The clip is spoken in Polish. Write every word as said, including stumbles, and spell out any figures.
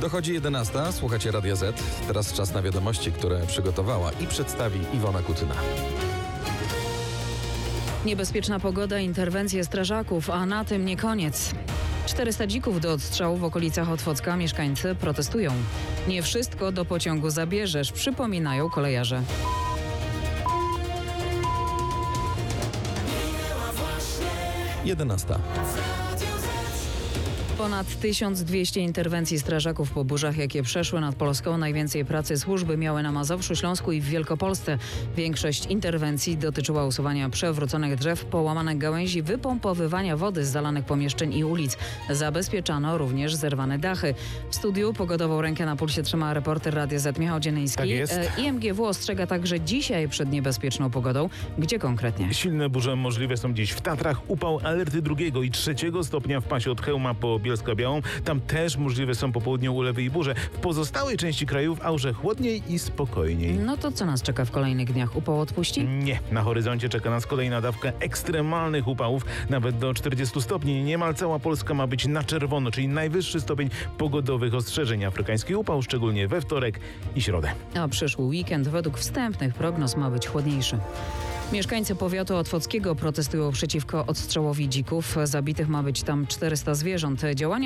Dochodzi jedenasta, słuchacie Radia Z. Teraz czas na wiadomości, które przygotowała i przedstawi Iwona Kutyna. Niebezpieczna pogoda, interwencje strażaków, a na tym nie koniec. czterysta dzików do odstrzału w okolicach Otwocka. Mieszkańcy protestują. Nie wszystko do pociągu zabierzesz, przypominają kolejarze. jedenasta. Ponad tysiąc dwieście interwencji strażaków po burzach, jakie przeszły nad Polską. Najwięcej pracy służby miały na Mazowszu, Śląsku i w Wielkopolsce. Większość interwencji dotyczyła usuwania przewróconych drzew, połamanych gałęzi, wypompowywania wody z zalanych pomieszczeń i ulic. Zabezpieczano również zerwane dachy. W studiu pogodową rękę na pulsie trzyma reporter Radia Z Michał Dziennyński. Tak jest. E, I M G W ostrzega także dzisiaj przed niebezpieczną pogodą. Gdzie konkretnie? Silne burze możliwe są dziś w Tatrach. Upał alerty drugiego i trzeciego stopnia w pasie od Chełma po Bielsko-Białą. Tam też możliwe są po południu ulewy i burze. W pozostałej części kraju w aurze chłodniej i spokojniej. No to co nas czeka w kolejnych dniach? Upał odpuści? Nie. Na horyzoncie czeka nas kolejna dawka ekstremalnych upałów, nawet do czterdziestu stopni. Niemal cała Polska ma być na czerwono, czyli najwyższy stopień pogodowych ostrzeżeń. Afrykański upał, szczególnie we wtorek i środę. A przyszły weekend według wstępnych prognoz ma być chłodniejszy. Mieszkańcy powiatu otwockiego protestują przeciwko odstrzałowi dzików. Zabitych ma być tam czterysta zwierząt. Działania